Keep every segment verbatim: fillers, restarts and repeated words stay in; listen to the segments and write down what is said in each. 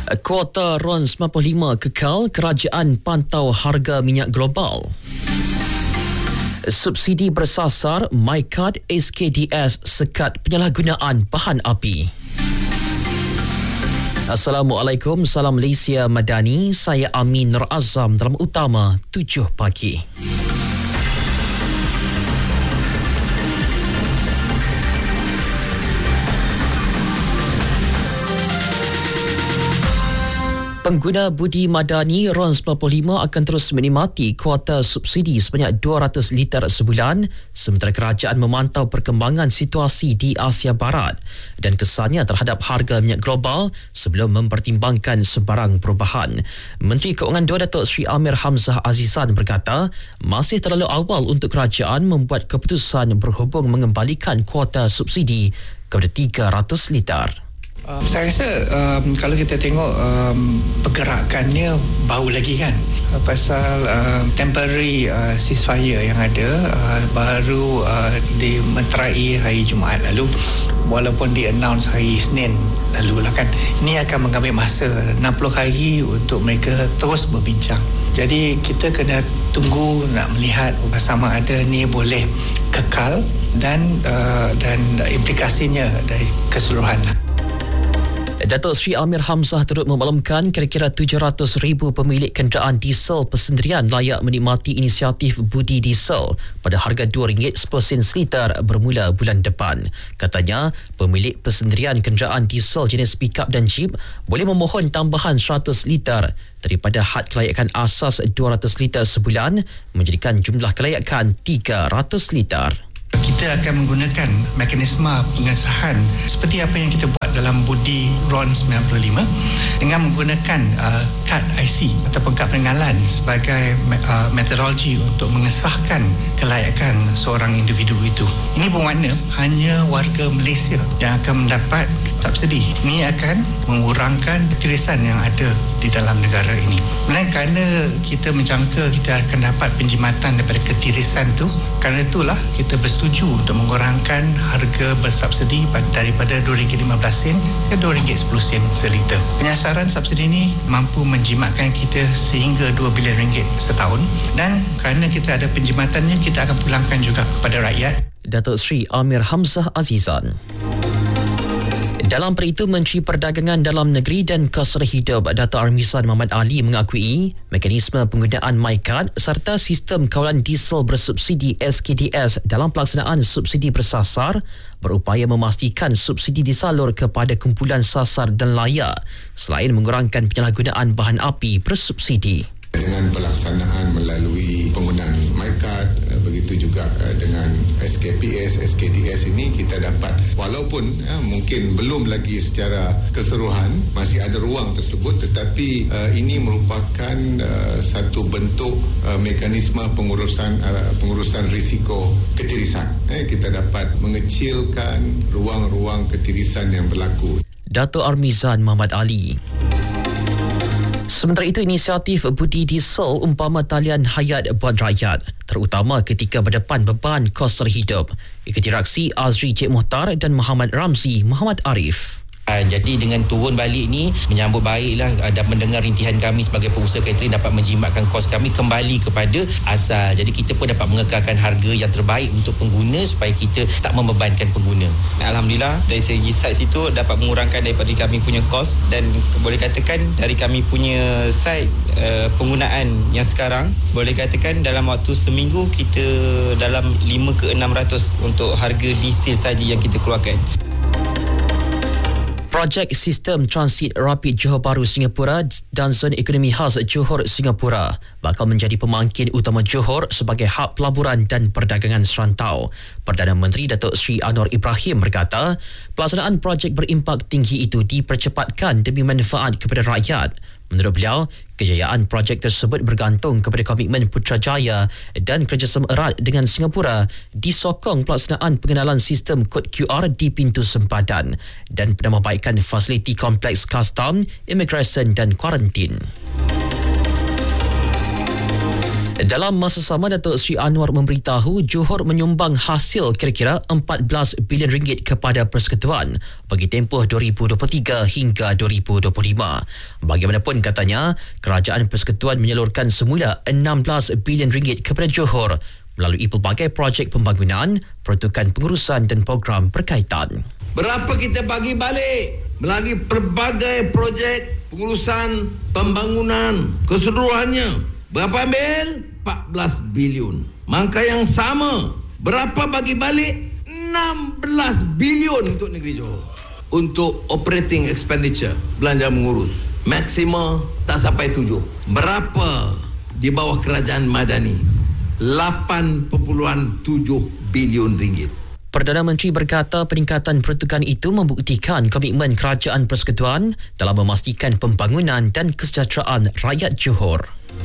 Kuota RON sembilan puluh lima kekal, kerajaan pantau harga minyak global. Subsidi bersasar, MyKad S K D S sekat penyalahgunaan bahan api. Assalamualaikum, salam Malaysia Madani. Saya Amin Nur Azam dalam utama tujuh pagi. Pengguna budi madani RON sembilan puluh lima akan terus menikmati kuota subsidi sebanyak dua ratus liter sebulan sementara kerajaan memantau perkembangan situasi di Asia Barat dan kesannya terhadap harga minyak global sebelum mempertimbangkan sebarang perubahan. Menteri Keuangan Dua Datuk Seri Amir Hamzah Azizan berkata masih terlalu awal untuk kerajaan membuat keputusan berhubung mengembalikan kuota subsidi kepada tiga ratus liter. Uh, saya rasa um, kalau kita tengok um, pergerakannya baru lagi kan uh, pasal uh, temporary uh, ceasefire yang ada uh, baru uh, dimeterai hari Jumaat lalu walaupun di-announce hari Isnin lalu lah kan. Ini akan mengambil masa enam puluh hari untuk mereka terus berbincang. Jadi kita kena tunggu nak melihat sama ada ni boleh kekal dan uh, dan implikasinya dari keseluruhan lah. Datuk Seri Amir Hamzah turut memaklumkan kira-kira tujuh ratus ribu pemilik kenderaan diesel persendirian layak menikmati inisiatif budi diesel pada harga dua ringgit sepuluh sen seliter bermula bulan depan. Katanya, pemilik persendirian kenderaan diesel jenis pick-up dan jeep boleh memohon tambahan seratus liter daripada had kelayakan asas dua ratus liter sebulan menjadikan jumlah kelayakan tiga ratus liter. Kita akan menggunakan mekanisme pengesahan seperti apa yang kita buat dalam budi RON sembilan puluh lima dengan menggunakan uh, kad I C ataupun kad pengenalan sebagai uh, metodologi untuk mengesahkan kelayakan seorang individu itu. Ini bermakna hanya warga Malaysia yang akan mendapat subsidi. Ini akan mengurangkan ketirisan yang ada di dalam negara ini. Dan kerana kita menjangka kita akan dapat penjimatan daripada ketirisan itu, kerana itulah kita bersetuju untuk mengurangkan harga bersubsidi daripada dua ringgit lima belas sen ke dua ringgit sepuluh sen seliter. Penyasaran subsidi ini mampu menjimatkan kita sehingga dua bilion ringgit setahun dan kerana kita ada penjimatannya kita akan pulangkan juga kepada rakyat. Datuk Seri Amir Hamzah Azizan. Dalam perkara itu, Menteri Perdagangan Dalam Negeri dan Kos Hidup Dato' Armizan Muhammad Ali mengakui mekanisme penggunaan MyKad serta sistem kawalan diesel bersubsidi S K D S dalam pelaksanaan subsidi bersasar berupaya memastikan subsidi disalur kepada kumpulan sasar dan layak selain mengurangkan penyalahgunaan bahan api bersubsidi. Dengan pelaksanaan melalui penggunaan MyKad, begitu juga dengan S K P S, S K D S ini kita dapat walaupun ya, mungkin belum lagi secara keseluruhan masih ada ruang tersebut tetapi uh, ini merupakan uh, satu bentuk uh, mekanisme pengurusan uh, pengurusan risiko ketirisan. Eh, kita dapat mengecilkan ruang-ruang ketirisan yang berlaku. Dato' Armizan Muhammad Ali. Sementara itu, inisiatif budi diesel umpama talian hayat buat rakyat, terutama ketika berdepan beban kos terhidup. Ikuti reaksi Azri Cik Muhtar dan Muhammad Ramzi Muhammad Arif. Jadi dengan turun balik ni menyambut baiklah dan mendengar rintihan kami sebagai pengusaha catering dapat menjimatkan kos kami kembali kepada asal. Jadi kita pun dapat mengekalkan harga yang terbaik untuk pengguna supaya kita tak membebankan pengguna. Alhamdulillah dari segi site situ dapat mengurangkan daripada kami punya kos dan boleh katakan dari kami punya site uh, penggunaan yang sekarang boleh katakan dalam waktu seminggu kita dalam lima ke enam ratus untuk harga diesel saja yang kita keluarkan. Projek Sistem Transit Rapid Johor Bahru Singapura dan Zon Ekonomi Khas Johor Singapura bakal menjadi pemangkin utama Johor sebagai hub pelaburan dan perdagangan serantau. Perdana Menteri Datuk Seri Anwar Ibrahim berkata, pelaksanaan projek berimpak tinggi itu dipercepatkan demi manfaat kepada rakyat. Menurut beliau, kejayaan projek tersebut bergantung kepada komitmen Putrajaya dan kerjasama erat dengan Singapura disokong pelaksanaan pengenalan sistem kod Q R di pintu sempadan dan penambahbaikan fasiliti kompleks custom, immigration dan kuarantin. Dalam masa sama, Datuk Seri Anwar memberitahu Johor menyumbang hasil kira-kira empat belas bilion ringgit kepada Persekutuan bagi tempoh dua ribu dua puluh tiga hingga dua ribu dua puluh lima. Bagaimanapun katanya, Kerajaan Persekutuan menyalurkan semula enam belas bilion ringgit kepada Johor melalui pelbagai projek pembangunan, peruntukan pengurusan dan program berkaitan. Berapa kita bagi balik melalui pelbagai projek pengurusan pembangunan keseluruhannya? Berapa ambil? empat belas bilion. Mangka yang sama, berapa bagi balik? enam belas bilion untuk negeri Johor. Untuk operating expenditure, belanja mengurus. Maksima tak sampai tujuh. Berapa di bawah kerajaan madani? lapan perpuluhan tujuh bilion ringgit. Perdana Menteri berkata peningkatan peruntukan itu membuktikan komitmen Kerajaan Persekutuan dalam memastikan pembangunan dan kesejahteraan rakyat Johor.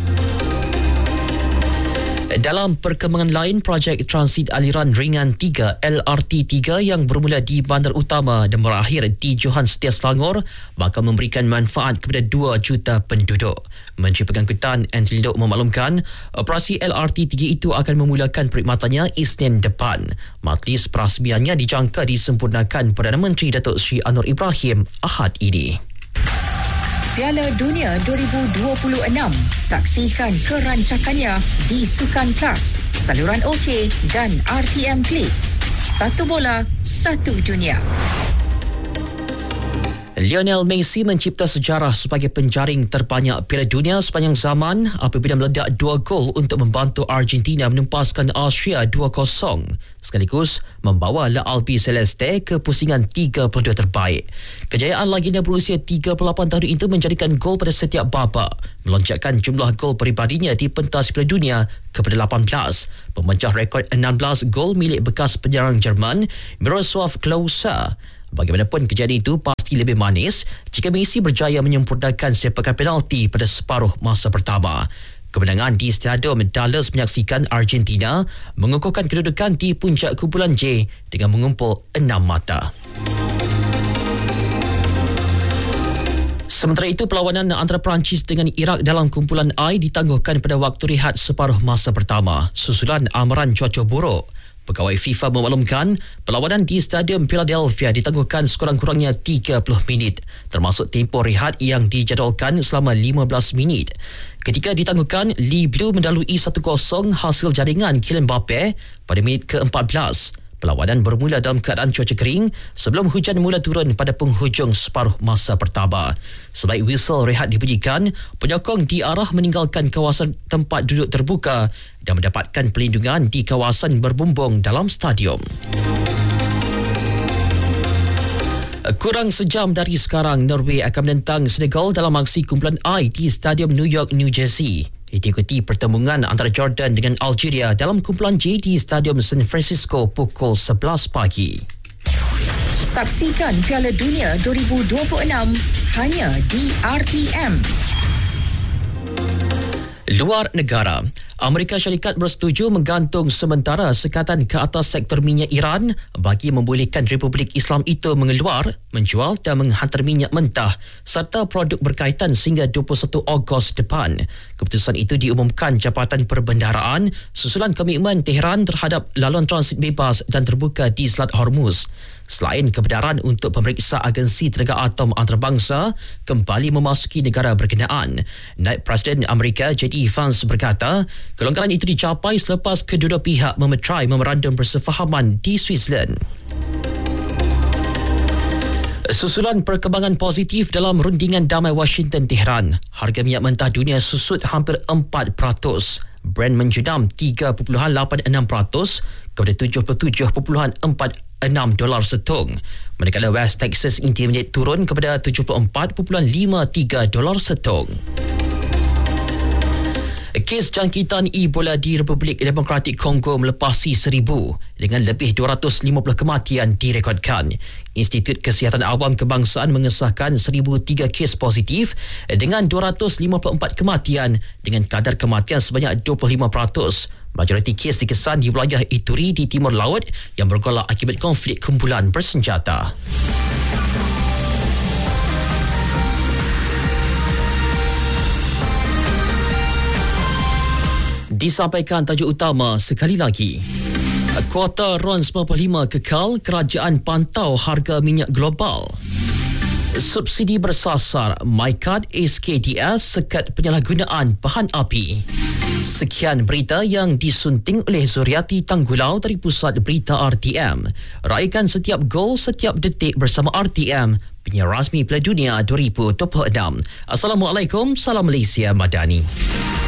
Dalam perkembangan lain, projek Transit Aliran Ringan tiga L R T tiga yang bermula di Bandar Utama dan berakhir di Johan Setia Selangor bakal memberikan manfaat kepada dua juta penduduk. Menteri Pengangkutan Anthony Loke memaklumkan operasi L R T tiga itu akan memulakan perkhidmatannya Isnin depan. Majlis perasmiannya dijangka disempurnakan Perdana Menteri Datuk Seri Anwar Ibrahim Ahad ini. Piala Dunia dua ribu dua puluh enam. Saksikan kerancakannya di Sukan Plus, saluran OK dan R T M Klik. Satu bola, satu dunia. Lionel Messi mencipta sejarah sebagai penjaring terbanyak Piala Dunia sepanjang zaman apabila meledak dua gol untuk membantu Argentina menempaskan Austria dua kosong, sekaligus membawa La Albi Celeste ke pusingan tiga puluh dua terbaik. Kejayaan legenda berusia tiga puluh lapan tahun itu menjadikan gol pada setiap babak, melonjakkan jumlah gol peribadinya di pentas Piala Dunia kepada lapan belas, memecah rekod enam belas gol milik bekas penyerang Jerman Miroslav Klose. Bagaimanapun, kejadian itu pasti lebih manis jika Messi berjaya menyempurnakan sepakan penalti pada separuh masa pertama. Kemenangan di Stadium Dallas menyaksikan Argentina mengukuhkan kedudukan di puncak kumpulan J dengan mengumpul enam mata. Sementara itu, perlawanan antara Perancis dengan Iraq dalam kumpulan I ditangguhkan pada waktu rehat separuh masa pertama susulan amaran cuaca buruk. Pegawai FIFA memaklumkan perlawanan di Stadium Philadelphia ditangguhkan sekurang-kurangnya tiga puluh minit, termasuk tempoh rehat yang dijadualkan selama lima belas minit. Ketika ditangguhkan, Les Bleus mendahului satu kosong hasil jaringan Kylian Mbappe pada minit ke empat belas. Perlawanan bermula dalam keadaan cuaca kering sebelum hujan mula turun pada penghujung separuh masa pertama. Sebaik whistle rehat dibunyikan, penyokong diarah meninggalkan kawasan tempat duduk terbuka dan mendapatkan perlindungan di kawasan berbumbung dalam stadium. Kurang sejam dari sekarang, Norway akan menentang Senegal dalam aksi kumpulan I di Stadium New York, New Jersey. Diikuti pertembungan antara Jordan dengan Algeria dalam kumpulan J di Stadium San Francisco pukul sebelas pagi. Saksikan Piala Dunia dua ribu dua puluh enam hanya di R T M. Luar negara, Amerika Syarikat bersetuju menggantung sementara sekatan ke atas sektor minyak Iran bagi membolehkan Republik Islam itu mengeluar, menjual dan menghantar minyak mentah serta produk berkaitan sehingga dua puluh satu Ogos depan. Keputusan itu diumumkan Jabatan Perbendaharaan susulan komitmen Tehran terhadap laluan transit bebas dan terbuka di Selat Hormuz. Selain kebenaran untuk pemeriksa agensi tenaga atom antarabangsa kembali memasuki negara berkenaan, Naib Presiden Amerika J D Vance berkata kelonggaran itu dicapai selepas kedua-dua pihak memeterai memorandum persefahaman di Switzerland. Susulan perkembangan positif dalam rundingan damai Washington Tehran, harga minyak mentah dunia susut hampir empat peratus. Brent menjunam tiga perpuluhan lapan enam peratus kepada tujuh puluh tujuh perpuluhan empat enam dolar setung. Manakala West Texas Intermediate turun kepada tujuh puluh empat perpuluhan lima tiga dolar setung. Kes jangkitan Ebola di Republik Demokratik Kongo melepasi seribu dengan lebih dua ratus lima puluh kematian direkodkan. Institut Kesihatan Awam Kebangsaan mengesahkan seribu tiga kes positif dengan dua ratus lima puluh empat kematian dengan kadar kematian sebanyak dua puluh lima peratus. Majoriti kes dikesan di wilayah Ituri di Timur Laut yang bergolak akibat konflik kumpulan bersenjata. Disampaikan tajuk utama sekali lagi. Kuota RON sembilan puluh lima kekal, kerajaan pantau harga minyak global. Subsidi bersasar, MyCard S K D S sekat penyalahgunaan bahan api. Sekian berita yang disunting oleh Zuriati Tanggulau dari Pusat Berita R T M. Raikan setiap gol, setiap detik bersama R T M, penyiar rasmi Piala Dunia dua ribu dua puluh enam. Assalamualaikum, salam Malaysia Madani.